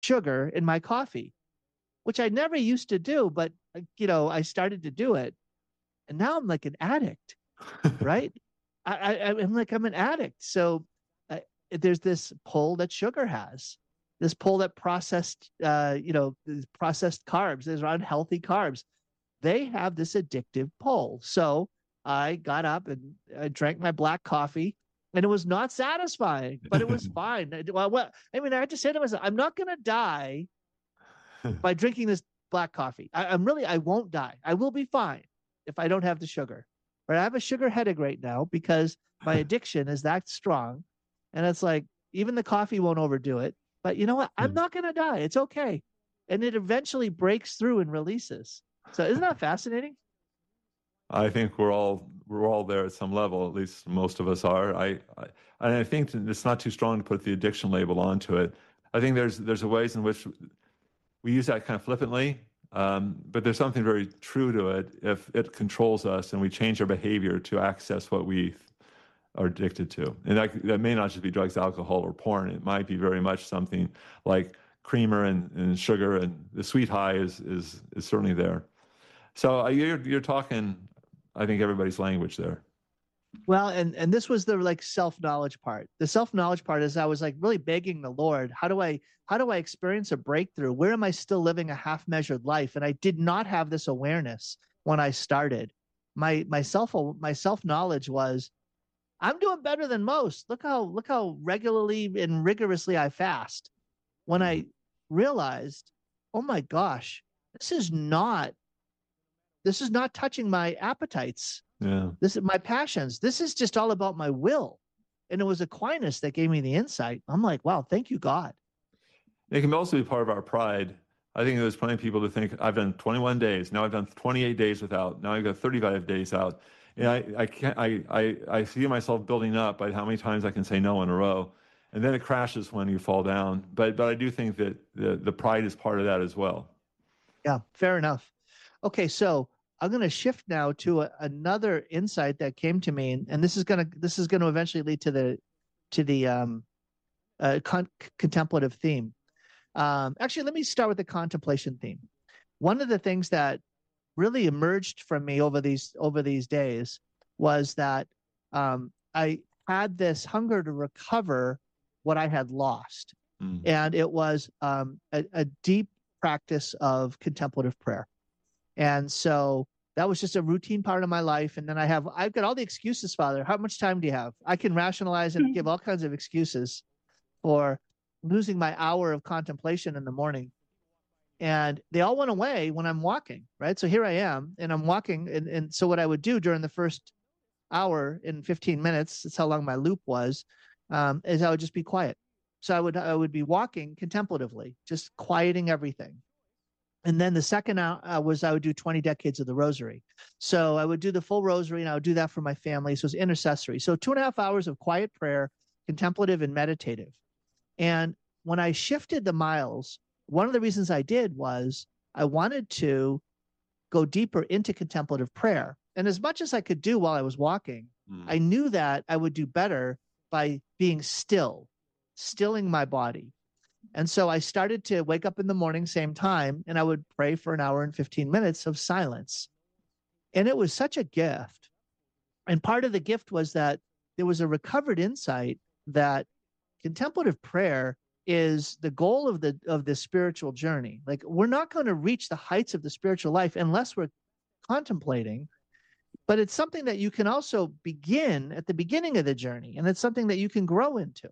sugar in my coffee, which I never used to do, but I started to do it, and now I'm like an addict, right? I'm like I'm an addict. So there's this pull that sugar has, this pull that processed carbs, these are unhealthy carbs. They have this addictive pull. So I got up and I drank my black coffee, and it was not satisfying, but it was fine. I had to say to myself, I'm not going to die by drinking this black coffee. I won't die. I will be fine if I don't have the sugar. But I have a sugar headache right now because my addiction is that strong. And it's like, even the coffee won't overdo it. But you know what? I'm not going to die. It's okay. And it eventually breaks through and releases. So isn't that fascinating? I think we're all there at some level. At least most of us are. And I think it's not too strong to put the addiction label onto it. I think there's a ways in which we use that kind of flippantly, but there's something very true to it if it controls us and we change our behavior to access what we are addicted to. And that may not just be drugs, alcohol, or porn. It might be very much something like creamer and sugar, and the sweet high is certainly there. So you're talking, I think, everybody's language there. Well, and this was the like self-knowledge part. The self-knowledge part is I was like really begging the Lord, how do I experience a breakthrough? Where am I still living a half-measured life? And I did not have this awareness when I started. My self-knowledge was I'm doing better than most. Look how regularly and rigorously I fast. When I realized, oh my gosh, this is not touching my appetites. Yeah. This is my passions. This is just all about my will. And it was Aquinas that gave me the insight. I'm like, wow, thank you, God. It can also be part of our pride. I think there's plenty of people that think I've done 21 days. Now I've done 28 days without. Now I've got 35 days out. And I can't, I see myself building up by how many times I can say no in a row. And then it crashes when you fall down. But I do think that the pride is part of that as well. Yeah, fair enough. Okay, so I'm going to shift now to another insight that came to me, and this is going to eventually lead to the contemplative theme. Actually, let me start with the contemplation theme. One of the things that really emerged from me over these days was that I had this hunger to recover what I had lost, and it was a deep practice of contemplative prayer. And so that was just a routine part of my life. And then I've got all the excuses, Father. How much time do you have? I can rationalize and give all kinds of excuses for losing my hour of contemplation in the morning. And they all went away when I'm walking, right? So here I am, and I'm walking. And so what I would do during the first hour in 15 minutes, that's how long my loop was, is I would just be quiet. So I would be walking contemplatively, just quieting everything. And then the second was I would do 20 decades of the rosary. So I would do the full rosary, and I would do that for my family. So it was intercessory. So 2.5 hours of quiet prayer, contemplative and meditative. And when I shifted the miles, one of the reasons I did was I wanted to go deeper into contemplative prayer. And as much as I could do while I was walking, I knew that I would do better by being still, stilling my body. And so I started to wake up in the morning, same time, and I would pray for an hour and 15 minutes of silence. And it was such a gift. And part of the gift was that there was a recovered insight that contemplative prayer is the goal of the spiritual journey. Like, we're not going to reach the heights of the spiritual life unless we're contemplating, but it's something that you can also begin at the beginning of the journey, and it's something that you can grow into.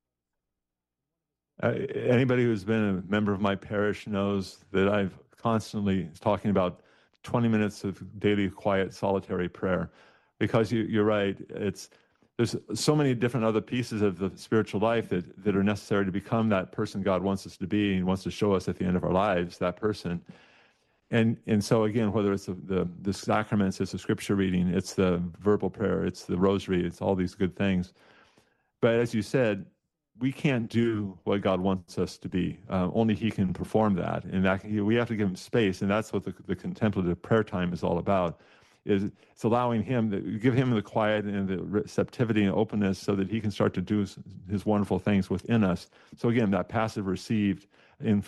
Anybody who's been a member of my parish knows that I've constantly talking about 20 minutes of daily quiet solitary prayer, because you're right. There's so many different other pieces of the spiritual life that are necessary to become that person God wants us to be and wants to show us at the end of our lives, that person. And so again, whether it's the sacraments, it's the scripture reading, it's the verbal prayer, it's the rosary, it's all these good things. But as you said, we can't do what God wants us to be. Only He can perform that, and that we have to give Him space, and that's what the contemplative prayer time is all about. is it's allowing him to give him the quiet and the receptivity and openness so that he can start to do his wonderful things within us. So again, that passive received in